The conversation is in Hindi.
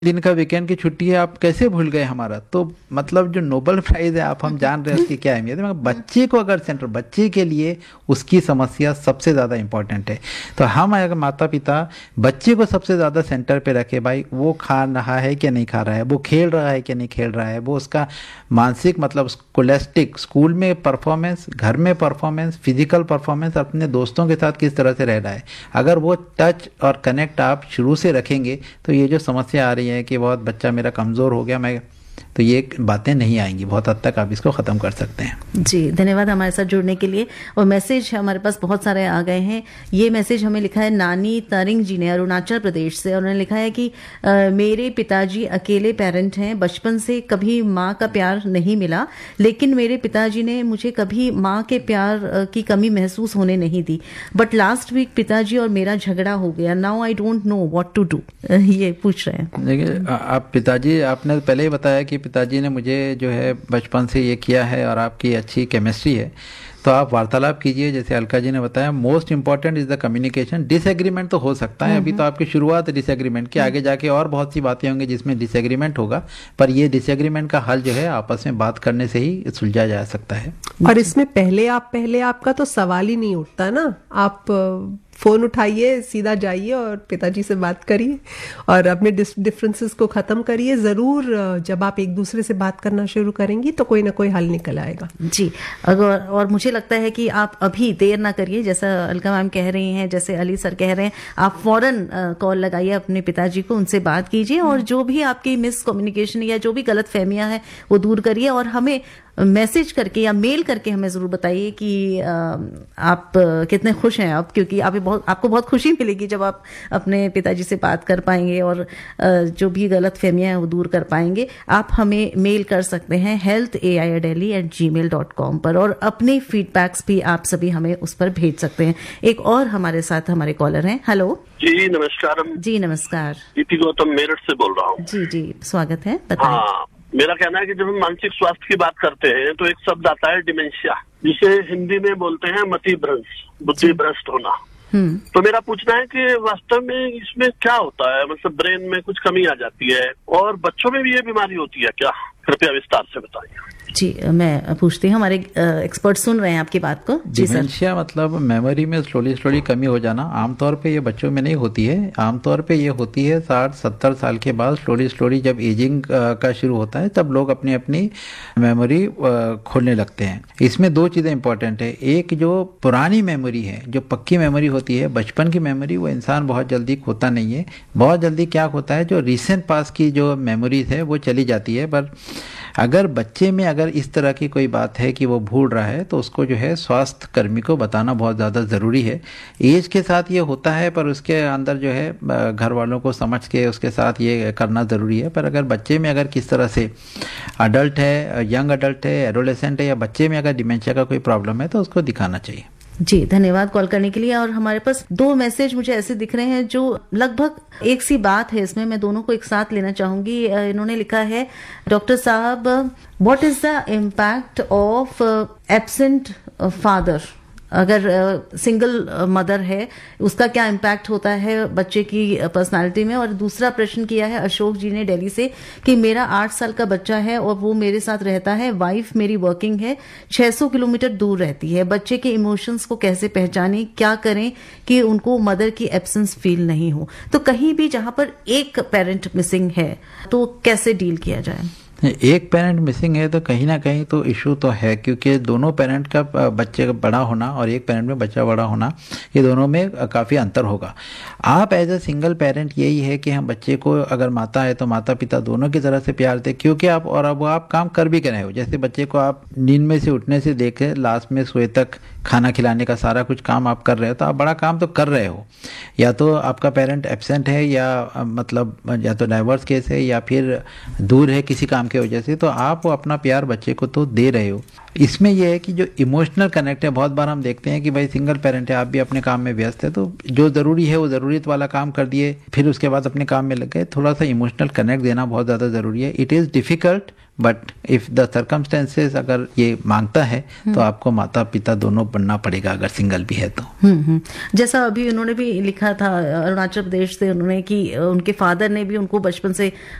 दिन का वीकेंड की छुट्टी है, आप कैसे भूल गए हमारा? तो मतलब जो नोबेल प्राइज है, आप हम जान रहे हैं उसकी क्या अहमियत है, मगर बच्चे को अगर सेंटर, बच्चे के लिए उसकी समस्या सबसे ज़्यादा इंपॉर्टेंट है। तो हम अगर माता पिता बच्चे को सबसे ज़्यादा सेंटर पे रखे, भाई वो खा रहा है कि नहीं खा रहा है, वो खेल रहा है कि नहीं खेल रहा है, वो उसका मानसिक मतलब स्कोलेस्टिक, स्कूल में परफॉर्मेंस, घर में परफॉर्मेंस, फिजिकल परफॉर्मेंस, अपने दोस्तों के साथ किस तरह से रह रहा है, अगर वो टच और कनेक्ट आप शुरू से रखेंगे तो ये जो समस्या आ रही है कि बहुत बच्चा मेरा कमज़ोर हो गया, मैं, तो ये बातें नहीं आएंगी। बहुत हद तक आप इसको ख़त्म कर सकते हैं। जी, धन्यवाद हमारे साथ जुड़ने के लिए। और मैसेज हमारे पास बहुत सारे आ गए हैं। ये मैसेज हमें लिखा है नानी तारिंग जी ने अरुणाचल प्रदेश से, और उन्होंने लिखा है कि मेरे पिताजी अकेले पेरेंट हैं, बचपन से कभी माँ का प्यार नहीं मिला, लेकिन मेरे पिताजी ने मुझे कभी माँ के प्यार की कमी महसूस होने नहीं दी। बट लास्ट वीक पिताजी और मेरा झगड़ा हो गया। Now I don't know what to do. ये पूछ रहे हैं। देखिए, आप पिताजी, आपने पहले ही बताया कि पिताजी ने मुझे जो है बचपन से ये किया है और आपकी अच्छी केमिस्ट्री है, तो आप वार्तालाप कीजिए। जैसे अलका जी ने बताया, most important is the communication. Disagreement तो हो सकता है, अभी तो आपकी शुरुआत है डिसएग्रीमेंट की, आगे जाके और बहुत सी बातें होंगी जिसमें डिसएग्रीमेंट होगा, पर ये डिसएग्रीमेंट का हल जो है आपस में बात करने से ही सुलझा जा सकता है। और इसमें पहले आपका तो सवाल ही नहीं उठता ना। आप फोन उठाइए, सीधा जाइए और पिताजी से बात करिए और अपने डिफरेंसेस को खत्म करिए। जरूर जब आप एक दूसरे से बात करना शुरू करेंगी तो कोई ना कोई हल निकल आएगा। जी, अगर और मुझे लगता है कि आप अभी देर ना करिए, जैसा अलका मैम कह रही हैं, जैसे अली सर कह रहे हैं, आप फौरन कॉल लगाइए अपने पिताजी को, उनसे बात कीजिए और जो भी आपकी मिस कम्युनिकेशन या जो भी गलत फहमियां हैं वो दूर करिए, और हमें मैसेज करके या मेल करके हमें ज़रूर बताइए कि आप कितने खुश हैं आप, क्योंकि आपको बहुत खुशी मिलेगी जब आप अपने पिताजी से बात कर पाएंगे और जो भी गलत फहमियाँ हैं वो दूर कर पाएंगे। आप हमें मेल कर सकते हैं healthaidelhi@gmail.com पर, और अपने फीडबैक्स भी आप सभी हमें उस पर भेज सकते हैं। एक और हमारे साथ हमारे कॉलर हैं। हेलो जी, नमस्कार। जी नमस्कार। दीदी गौतम मेरठ से बोल रहा हूँ। जी जी, स्वागत है, बताएं। हाँ, मेरा कहना है कि जब हम मानसिक स्वास्थ्य की बात करते हैं तो एक शब्द आता है डिमेंशिया, जिसे हिंदी में बोलते हैं मति भ्रंश, बुद्धि भ्रष्ट होना। तो मेरा पूछना है कि वास्तव में इसमें क्या होता है, मतलब ब्रेन में कुछ कमी आ जाती है और बच्चों में भी ये बीमारी होती है क्या? कृपया विस्तार से बताइए। जी, मैं पूछती हूँ, हमारे एक्सपर्ट सुन रहे हैं आपकी बात को। जी सर। डिमेंशिया मतलब मेमोरी में स्लोली कमी हो जाना। आमतौर पे ये बच्चों में नहीं होती है, आमतौर पे ये होती है 60-70 साल के बाद, स्लोली जब एजिंग का शुरू होता है तब लोग अपनी अपनी मेमोरी खोलने लगते हैं। इसमें दो चीज़ें इंपॉर्टेंट है। एक, जो पुरानी मेमोरी है, जो पक्की मेमोरी होती है, बचपन की मेमोरी, वो इंसान बहुत जल्दी खोता नहीं है। बहुत जल्दी क्या होता है, जो रिसेंट पास की जो मेमोरीज है वो चली जाती है। पर अगर बच्चे में अगर इस तरह की कोई बात है कि वो भूल रहा है तो उसको जो है स्वास्थ्य कर्मी को बताना बहुत ज़्यादा ज़रूरी है। एज के साथ ये होता है, पर उसके अंदर जो है घर वालों को समझ के उसके साथ ये करना ज़रूरी है। पर अगर बच्चे में अगर किस तरह से अडल्ट है, यंग अडल्ट है, एडोलेसेंट है, या बच्चे में अगर डिमेंशिया का कोई प्रॉब्लम है तो उसको दिखाना चाहिए। जी, धन्यवाद कॉल करने के लिए। और हमारे पास दो मैसेज मुझे ऐसे दिख रहे हैं जो लगभग एक सी बात है, इसमें मैं दोनों को एक साथ लेना चाहूंगी। इन्होंने लिखा है, डॉक्टर साहब, what is the impact of absent father? अगर सिंगल मदर है उसका क्या इम्पैक्ट होता है बच्चे की पर्सनालिटी में? और दूसरा प्रश्न किया है अशोक जी ने दिल्ली से कि मेरा 8 साल का बच्चा है और वो मेरे साथ रहता है, वाइफ मेरी वर्किंग है, 600 किलोमीटर दूर रहती है, बच्चे के इमोशंस को कैसे पहचानें, क्या करें कि उनको मदर की एब्सेंस फील नहीं हो? तो कहीं भी जहां पर एक पेरेंट मिसिंग है तो कैसे डील किया जाए? एक पेरेंट मिसिंग है तो कहीं ना कहीं तो इशू तो है, क्योंकि दोनों पेरेंट का बच्चे का बड़ा होना और एक पेरेंट में बच्चा बड़ा होना, ये दोनों में काफ़ी अंतर होगा। आप एज ए सिंगल पेरेंट यही है कि हम बच्चे को, अगर माता है तो माता पिता दोनों की तरह से प्यार दें, क्योंकि आप और अब आप काम कर भी कर रहे हो। जैसे बच्चे को आप नींद में से उठने से देखे लास्ट में सोए तक खाना खिलाने का सारा कुछ काम आप कर रहे हो, तो आप बड़ा काम तो कर रहे हो। या तो आपका पेरेंट एब्सेंट है, या मतलब या तो डाइवोर्स केस है, या फिर दूर है किसी काम की वजह से, तो आप वो अपना प्यार बच्चे को तो दे रहे हो। इसमें यह है कि जो इमोशनल कनेक्ट है, बहुत बार हम देखते हैं कि भाई सिंगल पेरेंट है, आप भी अपने काम में व्यस्त है, तो जो ज़रूरी है वो ज़रूरत वाला काम कर दिए, फिर उसके बाद अपने काम में लग गए। थोड़ा सा इमोशनल कनेक्ट देना बहुत ज़्यादा ज़रूरी है। It is difficult but if the circumstances अगर ये मांगता है तो आपको माता पिता दोनों बनना पड़ेगा अगर सिंगल भी है तो। जैसा अभी उन्होंने भी लिखा था अरुणाचल प्रदेश से उन्होंने कि उनके फादर ने भी उनको बचपन से